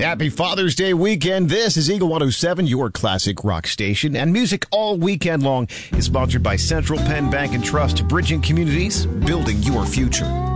Happy Father's Day weekend. This is Eagle 107, your classic rock station. And music all weekend long is sponsored by Central Penn Bank and Trust, bridging communities, building your future.